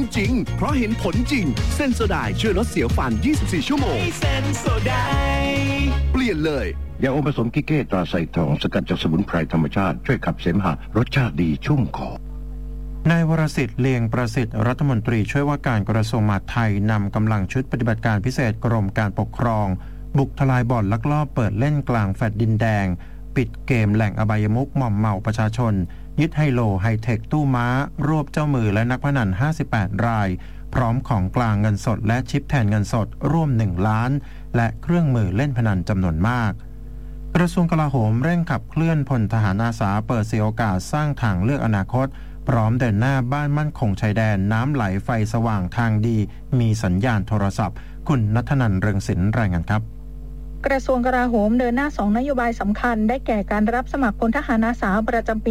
จริงเพราะเห็นผลจริงเซนโซไดช่วยลดเสียวฟัน24ชั่วโมงเซนโซไดเปลี่ยนเลยยาอมผสมกิเก้ตราไซทองสกัดจากสมุนไพรธรรมชาติช่วยขับเสมหะรสชาติดีชุ่มคอนายวรสิทธิ์เลียงประสิทธิ์รัฐมนตรีช่วยว่าการกระทรวงมหาดไทยนำกำลังชุดปฏิบัติการพิเศษกรมการปกครองบุกทลายบ่อนลักลอบเปิดเล่นกลางแฟลตดินแดงปิดเกมแหล่งอบายมุขหม่อมเมาประชาชนยึดไฮโลไฮเทคตู้ม้ารวบเจ้ามือและนักพนัน58รายพร้อมของกลางเงินสดและชิปแทนเงินสดร่วม1ล้านและเครื่องมือเล่นพนันจำนวนมากกระทรวงกลาโหมเร่งขับเคลื่อนพลทหารอาสาเปิดโอกาสสร้างทางเลือกอนาคตพร้อมเดินหน้าบ้านมั่นคงชายแดนน้ำไหลไฟสว่างทางดีมีสัญญาณโทรศัพท์คุณณัฐนันท์ เรืองศิลป์รายงานครับกระทรวงกลาโหมเดินหน้า2นโยบายสำคัญได้แก่การรับสมัครพลทหารอาสาประจำปี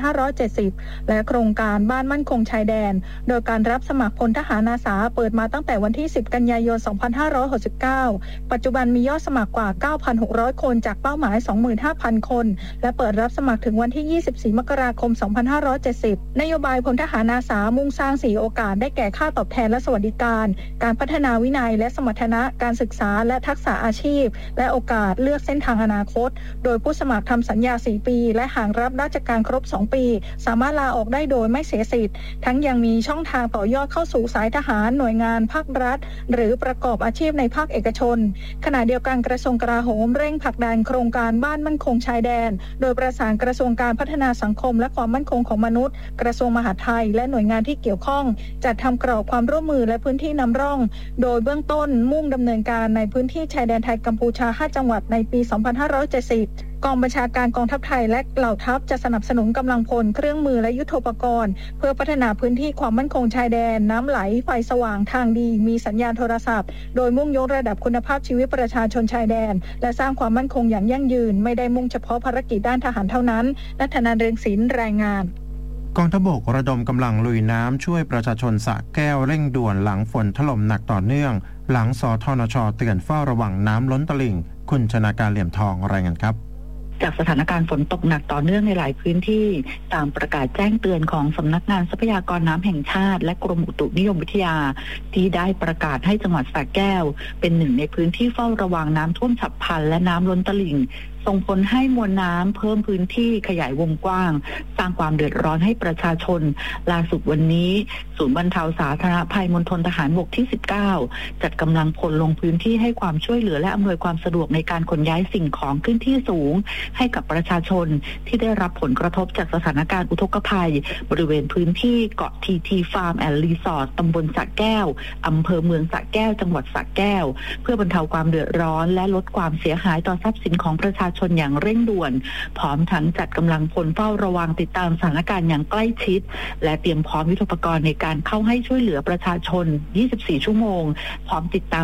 2570 และโครงการบ้านมั่นคงชายแดนโดยการรับสมัครพลทหารอาสาเปิดมาตั้งแต่วันที่ 10 กันยายน 2569 ปัจจุบันมียอดสมัครกว่า 9,600 คนจากเป้าหมาย 25,000 คนและเปิดรับสมัครถึงวันที่ 24 มกราคม 2570 นโยบายพลทหารอาสามุ่งสร้าง4โอกาสได้แก่ค่าตอบแทนและสวัสดิการการพัฒนาวินัยและสมรรถนะการศึกษาและทักษะอาชีพและโอกาสเลือกเส้นทางอนาคตโดยผู้สมัครทำสัญญา4ปีและหากรับราชการครบ2ปีสามารถลาออกได้โดยไม่เสียสิทธิ์ทั้งยังมีช่องทางต่อยอดเข้าสู่สายทหารหน่วยงานภาครัฐหรือประกอบอาชีพในภาคเอกชนขณะเดียวกันกระทรวงกลาโหมเร่งผลักดันโครงการบ้านมั่นคงชายแดนโดยประสานกระทรวงการพัฒนาสังคมและความมั่นคงของมนุษย์กระทรวงมหาดไทยและหน่วยงานที่เกี่ยวข้องจัดทำกรอบความร่วมมือและพื้นที่นำร่องโดยเบื้องต้นมุ่งดำเนินการในพื้นที่ชายแดนไทยกัมพูชา5จังหวัดในปี 2570 กองบัญชาการกองทัพไทยและเหล่าทัพจะสนับสนุนกำลังพลเครื่องมือและยุทโธปกรณ์เพื่อพัฒนาพื้นที่ความมั่นคงชายแดนน้ำไหลไฟสว่างทางดีมีสัญญาณโทรศัพท์โดยมุ่งยกระดับคุณภาพชีวิตประชาชนชายแดนและสร้างความมั่นคงอย่างยั่งยืนไม่ได้มุ่งเฉพาะภารกิจด้านทหารเท่านั้นณัฐนันท์ เรืองศิลป์รายงานกองทัพบกระดมกำลังลุยน้ำช่วยประชาชนสระแก้วเร่งด่วนหลังฝนถล่มหนักต่อเนื่องหลังสทนช.เตือนเฝ้าระวังน้ำล้นตลิ่งคุณชนาการเหลี่ยมทองรายงานครับจากสถานการณ์ฝนตกหนักต่อเนื่องในหลายพื้นที่ตามประกาศแจ้งเตือนของสำนักงานทรัพยากรน้ำแห่งชาติและกรมอุตุนิยมวิทยาที่ได้ประกาศให้จังหวัดสระแก้วเป็นหนึ่งในพื้นที่เฝ้าระวังน้ำท่วมฉับพลันและน้ำล้นตลิ่งส่งผลให้มวลน้ำเพิ่มพื้นที่ขยายวงกว้างสร้างความเดือดร้อนให้ประชาชนล่าสุดวันนี้ศูนย์บรรเทาสาธารณภัยมณฑลทหารบกที่ 19 จัดกำลังพลลงพื้นที่ให้ความช่วยเหลือและอำนวยความสะดวกในการขนย้ายสิ่งของขึ้นที่สูงให้กับประชาชนที่ได้รับผลกระทบจากสถานการณ์อุทกภัยบริเวณพื้นที่เกาะทีฟาร์มแอนด์รีสอร์ทตำบลสระแก้วอำเภอเมืองสระแก้วจังหวัดสระแก้วเพื่อบรรเทาความเดือดร้อนและลดความเสียหายต่อทรัพย์สินของประชาชนอย่างเร่งด่วนพร้อมทั้งจัดกำลังพลเฝ้าระวังติดตามสถานการณ์อย่างใกล้ชิดและเตรียมพร้อมยุทโธปกรณ์ในการเข้าให้ช่วยเหลือประชาชน 24 ชั่วโมงพร้อมติดตาม